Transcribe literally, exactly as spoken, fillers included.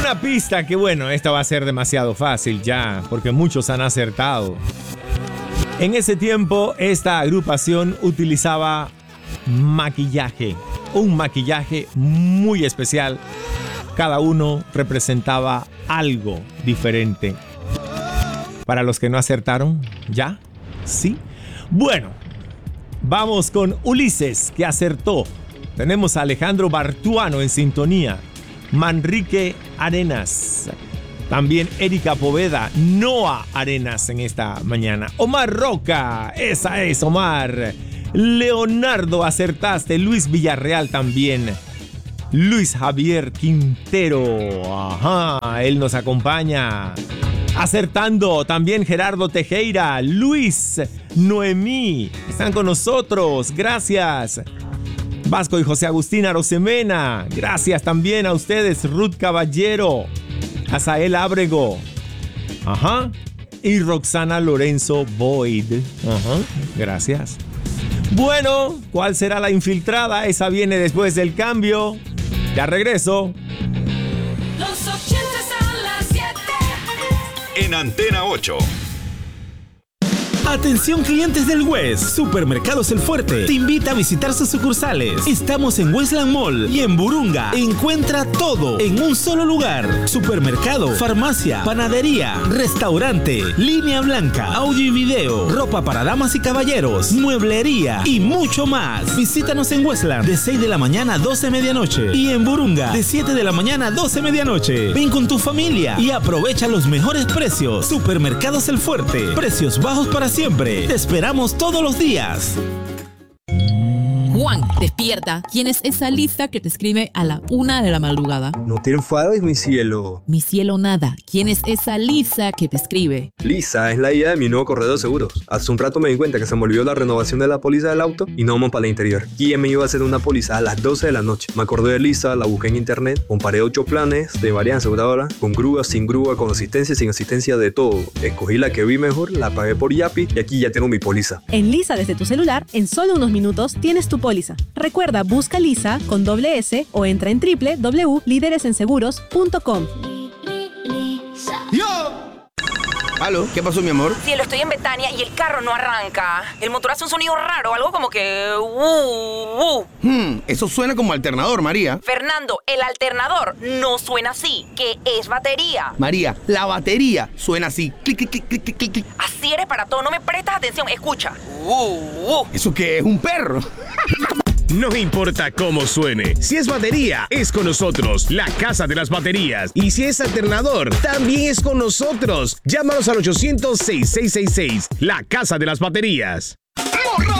Una pista que, bueno, esta va a ser demasiado fácil ya, porque muchos han acertado. En ese tiempo, esta agrupación utilizaba maquillaje, un maquillaje muy especial. Cada uno representaba algo diferente. Para los que no acertaron, ¿ya? ¿Sí? Bueno, vamos con Ulises, que acertó. Tenemos a Alejandro Bartuano en sintonía. Manrique Arenas. También Erika Poveda. Noah Arenas en esta mañana. Omar Roca. Esa es, Omar. Leonardo, acertaste. Luis Villarreal también. Luis Javier Quintero. Ajá, él nos acompaña. Acertando también Gerardo Tejera, Luis, Noemí, están con nosotros, gracias. Vasco y José Agustín Arosemena, gracias también a ustedes. Ruth Caballero, Azael Ábrego, ajá, y Roxana Lorenzo Boyd, ajá, gracias. Bueno, ¿cuál será la infiltrada? Esa viene después del cambio. Ya regreso. Los ochentas a las siete. En Antena ocho. Atención clientes del West, Supermercados El Fuerte te invita a visitar sus sucursales. Estamos en Westland Mall y en Burunga. Encuentra todo en un solo lugar. Supermercado, farmacia, panadería, restaurante, línea blanca, audio y video, ropa para damas y caballeros, mueblería y mucho más. Visítanos en Westland de seis de la mañana a doce de medianoche y en Burunga de siete de la mañana a doce de medianoche. Ven con tu familia y aprovecha los mejores precios. Supermercados El Fuerte, precios bajos para siempre. Te esperamos todos los días. Juan, despierta. ¿Quién es esa Lisa que te escribe a la una de la madrugada? No te enfades, mi cielo. Mi cielo nada. ¿Quién es esa Lisa que te escribe? Lisa es la idea de mi nuevo corredor de seguros. Hace un rato me di cuenta que se me olvidó la renovación de la póliza del auto y no vamos para el interior. ¿Quién me iba a hacer una póliza a las doce de la noche? Me acordé de Lisa, la busqué en internet, comparé ocho planes de varias aseguradoras, con grúa, sin grúa, con asistencia, sin asistencia, de todo. Escogí la que vi mejor, la pagué por Yapi y aquí ya tengo mi póliza. En Lisa desde tu celular, en solo unos minutos tienes tu póliza. Recuerda, busca Lisa con doble S o entra en doble u doble u doble u punto líderes en seguros punto com. ¡Yo! ¿Aló? ¿Qué pasó, mi amor? Cielo, estoy en Betania y el carro no arranca. El motor hace un sonido raro, algo como que... Uh, uh. Hmm, eso suena como alternador, María. Fernando, el alternador no suena así, que es batería. María, la batería suena así. Clic, clic, clic, clic, clic, clic. Así eres para todo, no me prestas atención. Escucha. Uh, uh. ¿Eso qué es? ¿Un perro? No importa cómo suene, si es batería, es con nosotros, la Casa de las Baterías. Y si es alternador, también es con nosotros. Llámanos al ochocientos, sesenta y seis sesenta y seis, la Casa de las Baterías.